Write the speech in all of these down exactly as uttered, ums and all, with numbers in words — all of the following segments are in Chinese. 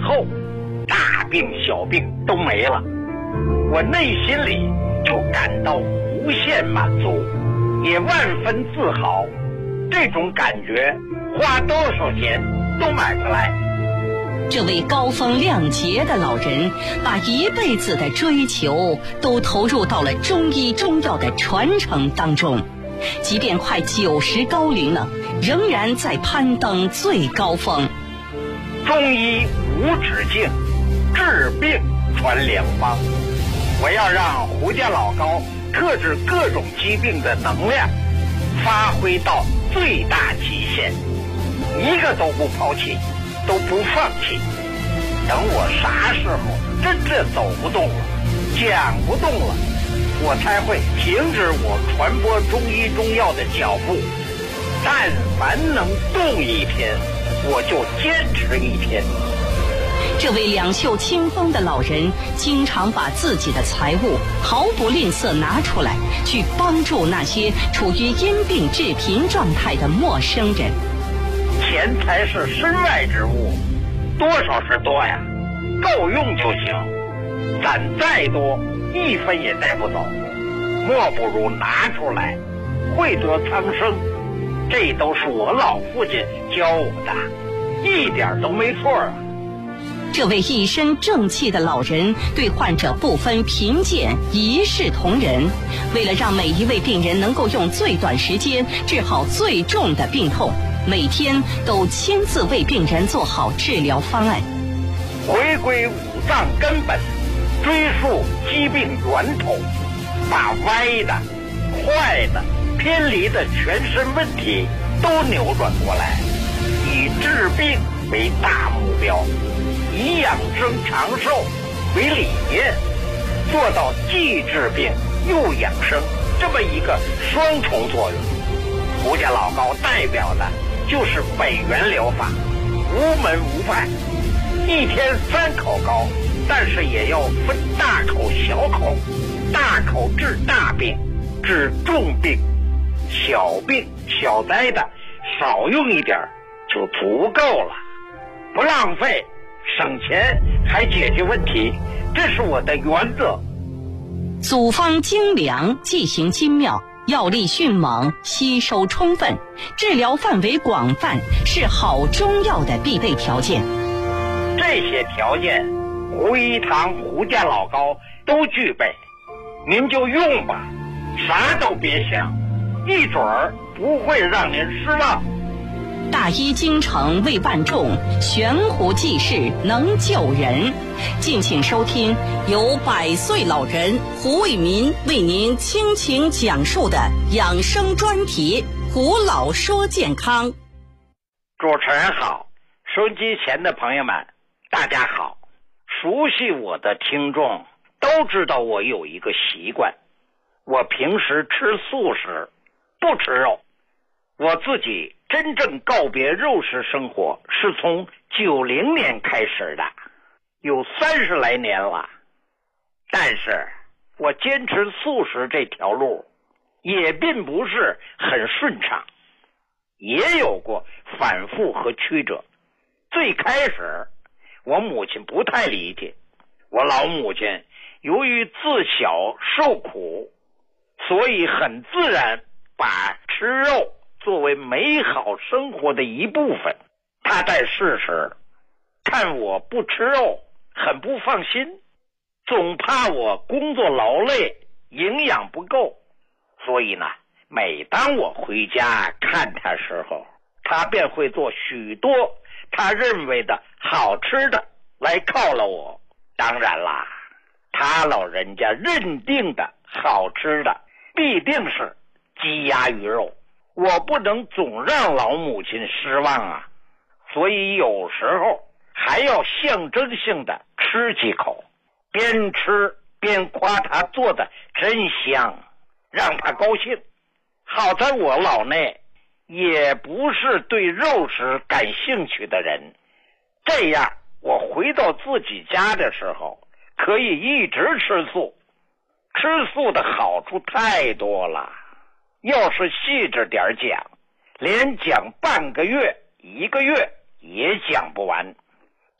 后，大病小病都没了，我内心里就感到无限满足，也万分自豪。这种感觉花多少钱都买不来。 这位高风亮节的老人把一辈子的追求都投入到了中医中药的传承当中，即便快九十高龄了，仍然在攀登最高峰。 中医无止境，治病传良方。我要让胡家老高克制各种疾病的能量发挥到最大极限，一个都不抛弃，都不放弃。等我啥时候真正走不动了，讲不动了，我才会停止我传播中医中药的脚步。但凡能动一天，我就坚持一天。 这位两袖清风的老人经常把自己的财物毫不吝啬拿出来，去帮助那些处于因病致贫状态的陌生人。 钱财是身外之物，多少是多呀，够用就行，攒再多一分也带不走，莫不如拿出来惠泽苍生。这都是我老父亲教我的，一点都没错啊。 这位一身正气的老人对患者不分贫贱，一视同仁。为了让每一位病人能够用最短时间治好最重的病痛，每天都亲自为病人做好治疗方案。 回归五脏根本，追溯疾病源头，把歪的、坏的、偏离的全身问题都扭转过来，以治病为大目标，以养生长寿为理念，做到既治病又养生这么一个双重作用。胡家老高代表的就是北元疗法，无门无派，一天三口膏，但是也要分大口小口，大口治大病，治重病，小病小灾的少用一点就足够了，不浪费，省钱还解决问题，这是我的原则。 组方精良，剂型精妙，药力迅猛，吸收充分，治疗范围广泛，是好中药的必备条件。 这些条件胡一堂胡家老高都具备，您就用吧，啥都别想，一准儿不会让您失望。 大医精诚为万众，悬壶济世能救人。敬请收听由百岁老人胡为民为您倾情讲述的养生专题《胡老说健康》。 主持人好，收音机前的朋友们大家好。熟悉我的听众都知道我有一个习惯，我平时吃素食，不吃肉。我自己真正告别肉食生活是从九零年开始的，有三十来年了。但是我坚持素食这条路也并不是很顺畅，也有过反复和曲折。最开始我母亲不太理解，我老母亲由于自小受苦，所以很自然把吃肉作为美好生活的一部分。她在世时看我不吃肉很不放心，总怕我工作劳累，营养不够，所以呢，每当我回家看她时候，她便会做许多她认为的好吃的来犒劳我。当然啦，她老人家认定的好吃的必定是鸡鸭鱼肉，我不能总让老母亲失望啊，所以有时候还要象征性的吃几口，边吃边夸她做的真香，让她高兴。好在我老内也不是对肉食感兴趣的人，这样我回到自己家的时候可以一直吃素。吃素的好处太多了，要是细致点讲，连讲半个月一个月也讲不完。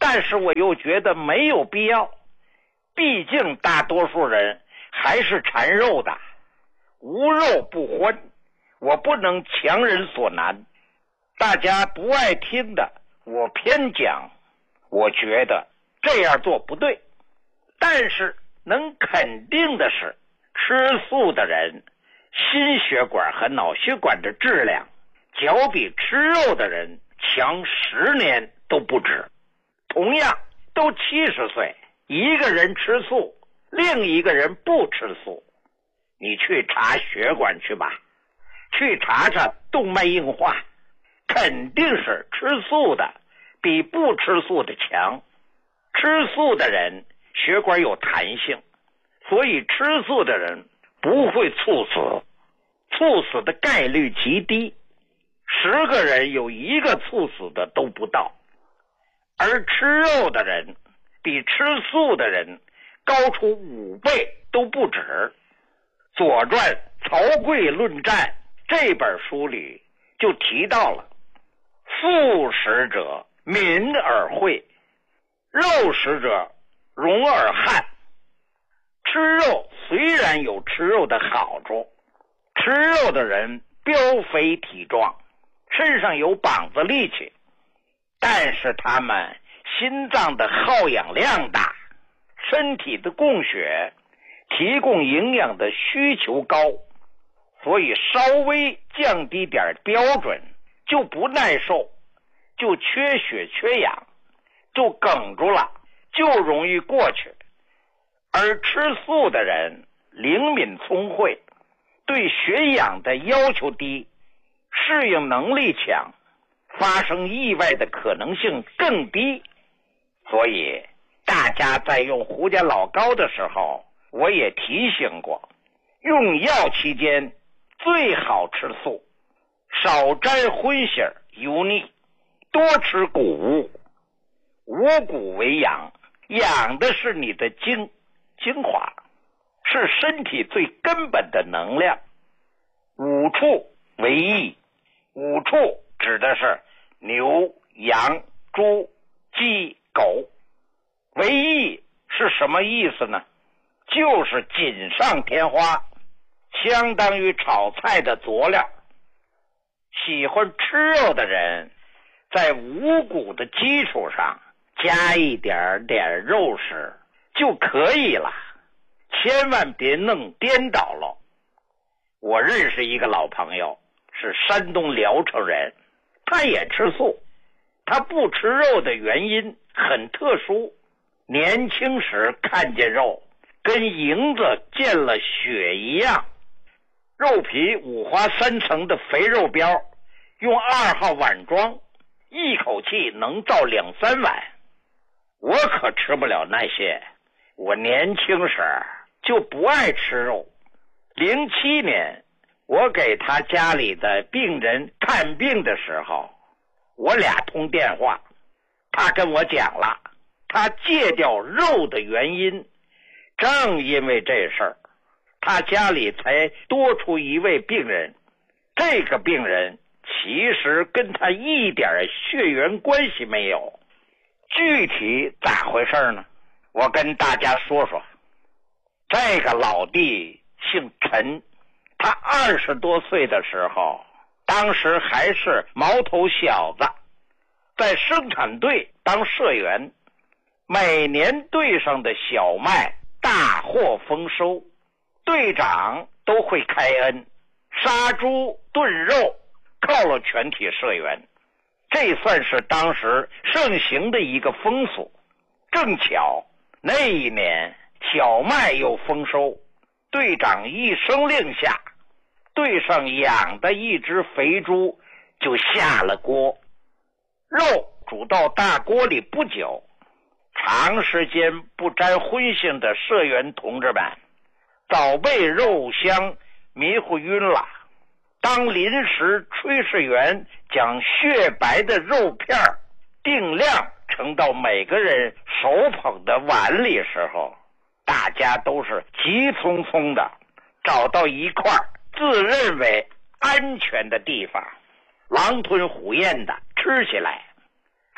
但是我又觉得没有必要，毕竟大多数人还是馋肉的，无肉不欢，我不能强人所难。大家不爱听的，我偏讲，我觉得这样做不对。但是能肯定的是，吃素的人心血管和脑血管的质量较比吃肉的人强十年都不止。同样都七十岁，一个人吃素，另一个人不吃素，你去查血管去吧，去查查动脉硬化，肯定是吃素的比不吃素的强。吃素的人血管有弹性，所以吃素的人不会猝死，猝死的概率极低，十个人有一个猝死的都不到。而吃肉的人比吃素的人高出五倍都不止。左传曹刿论战这本书里就提到了，素食者敏而惠，肉食者容而悍。吃肉虽然有吃肉的好处，吃肉的人膘肥体壮，身上有膀子力气，但是他们心脏的耗氧量大，身体的供血提供营养的需求高，所以稍微降低点标准就不耐受，就缺血缺氧，就哽住了，就容易过去。而吃素的人灵敏聪慧，对血氧的要求低，适应能力强，发生意外的可能性更低。所以大家在用胡家老膏的时候，我也提醒过，用药期间最好吃素，少沾荤腥油腻，多吃谷物。五谷为养，养的是你的精精华，是身体最根本的能量。五畜为益，五畜指的是牛、羊、猪、鸡、狗。为益是什么意思呢？就是锦上添花，相当于炒菜的佐料。喜欢吃肉的人在五谷的基础上加一点点肉食就可以了，千万别弄颠倒了。我认识一个老朋友，是山东聊城人，他也吃素。他不吃肉的原因很特殊，年轻时看见肉跟银子见了血一样，肉皮五花三层的肥肉膘，用二号碗装，一口气能造两三碗。我可吃不了那些，我年轻时就不爱吃肉。零七年我给他家里的病人看病的时候，我俩通电话，他跟我讲了他戒掉肉的原因，正因为这事儿，他家里才多出一位病人。这个病人其实跟他一点血缘关系没有。具体咋回事呢？我跟大家说说。这个老弟姓陈，他二十多岁的时候，当时还是毛头小子，在生产队当社员，每年队上的小麦大获丰收，队长都会开恩，杀猪炖肉犒劳全体社员，这算是当时盛行的一个风俗。正巧那一年小麦又丰收，队长一声令下，队上养的一只肥猪就下了锅。肉煮到大锅里不久，长时间不沾荤腥的社员同志们早被肉香迷糊晕了。当临时炊事员将雪白的肉片定量盛到每个人手捧的碗里时候，大家都是急匆匆的找到一块自认为安全的地方，狼吞虎咽的吃起来。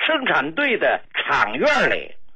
生产队的厂院里